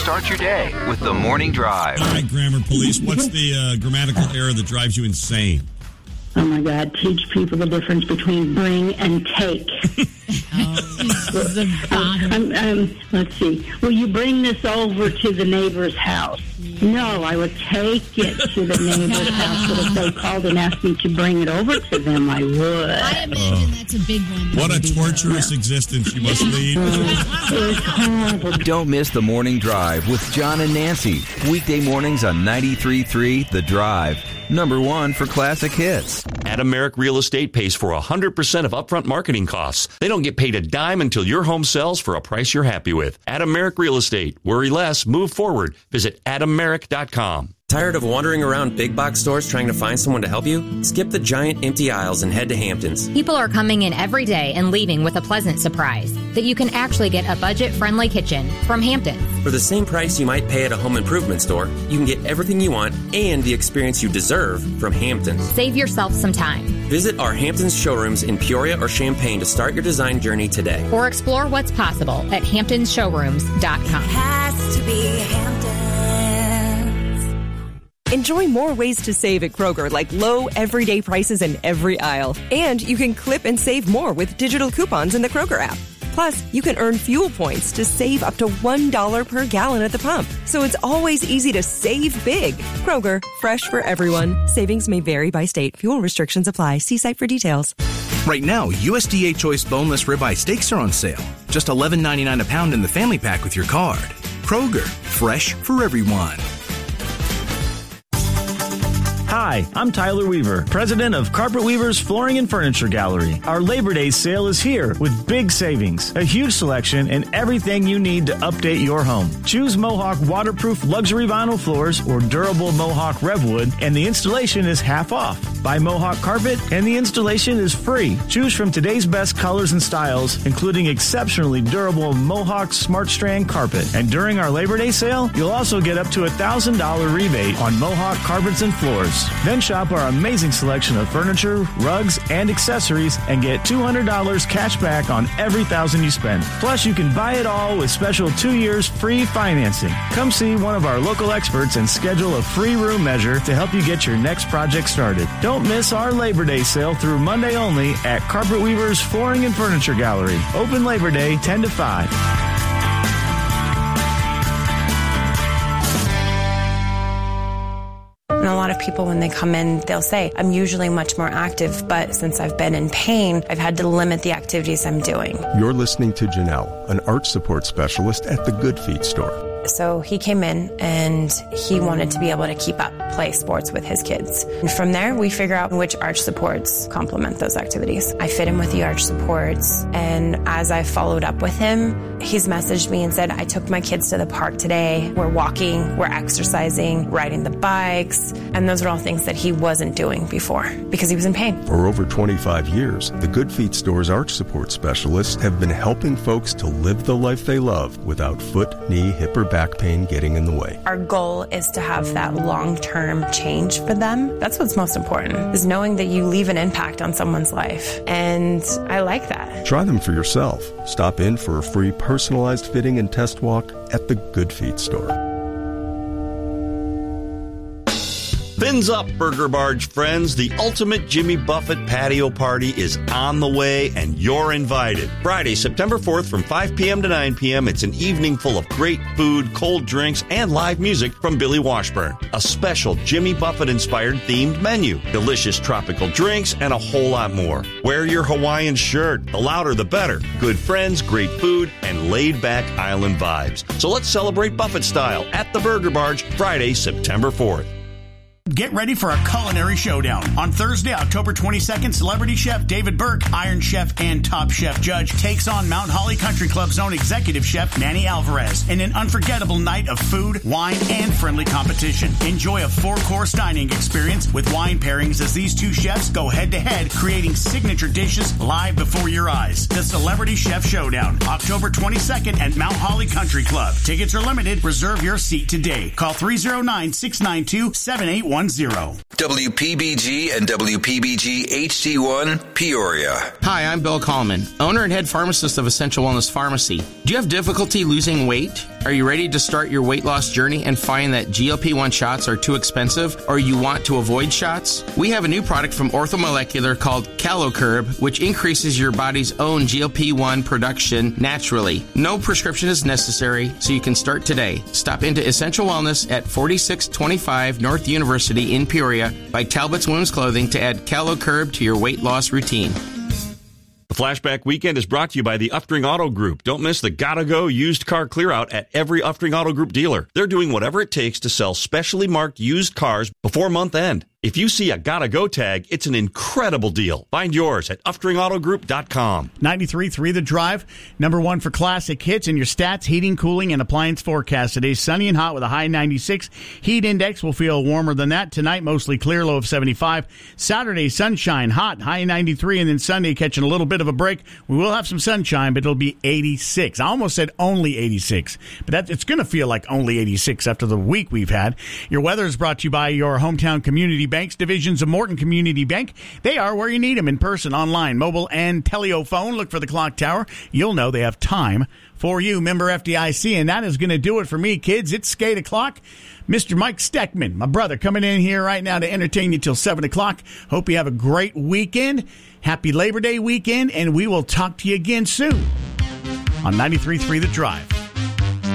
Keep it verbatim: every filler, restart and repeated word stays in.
Start your day with the Morning Drive. All right, Grammar Police, what's the uh, grammatical error that drives you insane? Oh, my God. Teach people the difference between bring and take. oh, um, um, um, let's see. Will you bring this over to the neighbor's house? No, I would take it to the neighbor's house. But if they called and asked me to bring it over to them, I would. I imagine that's a big one. What a torturous yeah. existence you must lead. It's horrible. Don't miss the Morning Drive with John and Nancy. Weekday mornings on ninety-three point three The Drive. Number one for classic hits. Adam Merrick Real Estate pays for one hundred percent of upfront marketing costs. They don't get paid a dime until your home sells for a price you're happy with. Adam Merrick Real Estate. Worry less. Move forward. Visit adam merrick dot com. Tired of wandering around big box stores trying to find someone to help you? Skip the giant empty aisles and head to Hamptons. People are coming in every day and leaving with a pleasant surprise that you can actually get a budget-friendly kitchen from Hamptons. For the same price you might pay at a home improvement store, you can get everything you want and the experience you deserve from Hamptons. Save yourself some time. Visit our Hamptons showrooms in Peoria or Champaign to start your design journey today. Or explore what's possible at hamptons showrooms dot com. It has to be Hamptons. Enjoy more ways to save at Kroger, like low everyday prices in every aisle. And you can clip and save more with digital coupons in the Kroger app. Plus, you can earn fuel points to save up to one dollar per gallon at the pump. So it's always easy to save big. Kroger, fresh for everyone. Savings may vary by state. Fuel restrictions apply. See site for details. Right now, U S D A Choice boneless ribeye steaks are on sale. Just eleven ninety-nine a pound in the family pack with your card. Kroger, fresh for everyone. Hi, I'm Tyler Weaver, president of Carpet Weaver's Flooring and Furniture Gallery. Our Labor Day sale is here with big savings, a huge selection, and everything you need to update your home. Choose Mohawk waterproof luxury vinyl floors or durable Mohawk Revwood, and the installation is half off. Buy Mohawk carpet, and the installation is free. Choose from today's best colors and styles, including exceptionally durable Mohawk Smart Strand carpet. And during our Labor Day sale, you'll also get up to a one thousand dollars rebate on Mohawk carpets and floors. Then shop our amazing selection of furniture, rugs, and accessories and get two hundred dollars cash back on every thousand you spend. Plus, you can buy it all with special two years free financing. Come see one of our local experts and schedule a free room measure to help you get your next project started. Don't miss our Labor Day sale through Monday only at Carpet Weaver's Flooring and Furniture Gallery. Open Labor Day ten to five. And a lot of people, when they come in, they'll say, I'm usually much more active, but since I've been in pain, I've had to limit the activities I'm doing. You're listening to Janelle, an arch support specialist at the Good Feet store. So he came in and he wanted to be able to keep up, play sports with his kids. And from there, we figure out which arch supports complement those activities. I fit him with the arch supports. And as I followed up with him, he's messaged me and said, I took my kids to the park today. We're walking, we're exercising, riding the bikes. And those are all things that he wasn't doing before because he was in pain. For over twenty-five years, the Good Feet store's arch support specialists have been helping folks to live the life they love without foot, knee, hip, or back pain getting in the way. Our goal is to have that long-term change for them. That's what's most important, is knowing that you leave an impact on someone's life. And I like that. Try them for yourself. Stop in for a free personalized fitting and test walk at the Good Feet store. Fins up, Burger Barge friends. The ultimate Jimmy Buffett patio party is on the way, and you're invited. Friday, September fourth from five p.m. to nine p.m. It's an evening full of great food, cold drinks, and live music from Billy Washburn. A special Jimmy Buffett-inspired themed menu, delicious tropical drinks, and a whole lot more. Wear your Hawaiian shirt. The louder, the better. Good friends, great food, and laid-back island vibes. So let's celebrate Buffett style at the Burger Barge, Friday, September fourth. Get ready for a culinary showdown. On Thursday, October twenty-second, celebrity chef David Burke, Iron Chef and Top Chef Judge, takes on Mount Holly Country Club's own executive chef, Manny Alvarez, in an unforgettable night of food, wine, and friendly competition. Enjoy a four-course dining experience with wine pairings as these two chefs go head-to-head, creating signature dishes live before your eyes. The Celebrity Chef Showdown, October twenty-second at Mount Holly Country Club. Tickets are limited. Reserve your seat today. Call three oh nine, six nine two, seven eight one zero. W P B G and W P B G H D one, Peoria. Hi, I'm Bill Kallman, owner and head pharmacist of Essential Wellness Pharmacy. Do you have difficulty losing weight? Are you ready to start your weight loss journey and find that G L P one shots are too expensive, or you want to avoid shots? We have a new product from Orthomolecular called CaloCurb, which increases your body's own G L P one production naturally. No prescription is necessary, so you can start today. Stop into Essential Wellness at forty-six twenty-five North University in Peoria by Talbot's Women's Clothing to add CaloCurb to your weight loss routine. The Flashback Weekend is brought to you by the Uftring Auto Group. Don't miss the Gotta Go used car clearout at every Uftring Auto Group dealer. They're doing whatever it takes to sell specially marked used cars before month end. If you see a Gotta Go tag, it's an incredible deal. Find yours at uftring auto group dot com. ninety-three point three The Drive, number one for classic hits and your stats, heating, cooling, and appliance forecast. Today, sunny and hot with a high ninety-six. Heat index will feel warmer than that. Tonight, mostly clear, low of seventy-five. Saturday, sunshine, hot, high ninety-three. And then Sunday, catching a little bit of a break. We will have some sunshine, but it'll be eighty-six. I almost said only eighty-six, but that, it's going to feel like only eighty-six after the week we've had. Your weather is brought to you by your hometown community banks, divisions of Morton Community Bank. They are where you need them, in person, online, mobile, and telephone. Look for the clock tower. You'll know they have time for you. Member F D I C, and that is going to do it for me, kids. It's skate o'clock. Mister Mike Steckman, my brother, coming in here right now to entertain you till seven o'clock. Hope you have a great weekend. Happy Labor Day weekend, and we will talk to you again soon on ninety-three point three The Drive.